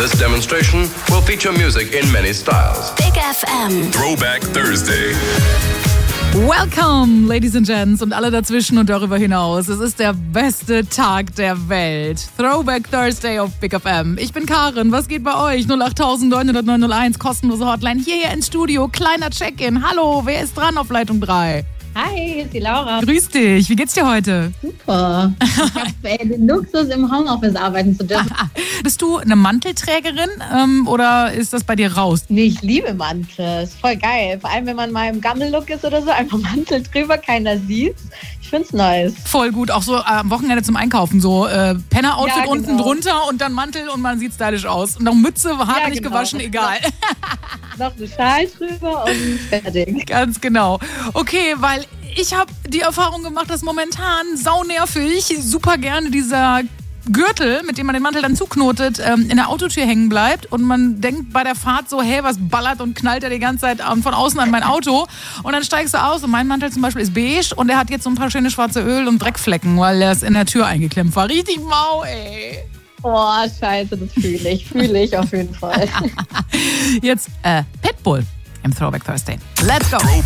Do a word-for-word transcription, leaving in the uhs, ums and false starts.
This demonstration will feature music in many styles. Big F M. Throwback Thursday. Welcome, Ladies and Gents und alle dazwischen und darüber hinaus. Es ist der beste Tag der Welt. Throwback Thursday auf Big F M. Ich bin Karin. Was geht bei euch? null acht neun null null neun null eins, kostenlose Hotline. Hierher ins Studio. Kleiner Check-in. Hallo, wer ist dran auf Leitung drei? Hi, hier ist die Laura. Grüß dich. Wie geht's dir heute? Super. Ich habe den Luxus, im Homeoffice arbeiten zu dürfen. Bist du eine Mantelträgerin ähm, oder ist das bei dir raus? Nee, ich liebe Mantel. Ist voll geil. Vor allem, wenn man mal im Gammel-Look ist oder so. Einfach Mantel drüber, keiner sieht's. Ich find's nice. Voll gut. Auch so am Wochenende zum Einkaufen. So äh, Penner-Outfit Ja, genau. unten drunter und dann Mantel und man sieht stylisch aus. Und noch Mütze, Haare Ja, nicht genau. gewaschen, egal. Noch ein Schal drüber und fertig. Ganz genau. Okay, weil ich habe die Erfahrung gemacht, dass momentan saunervig super gerne dieser Gürtel, mit dem man den Mantel dann zuknotet, ähm, in der Autotür hängen bleibt und man denkt bei der Fahrt so, hey, was ballert und knallt er die ganze Zeit ähm, von außen an mein Auto und dann steigst du aus und mein Mantel zum Beispiel ist beige und er hat jetzt so ein paar schöne schwarze Öl- und Dreckflecken, weil er in der Tür eingeklemmt war. Richtig mau, ey. Boah, scheiße, das fühle ich. Fühle ich auf jeden Fall. Jetzt äh, Pitbull im Throwback Thursday. Let's go.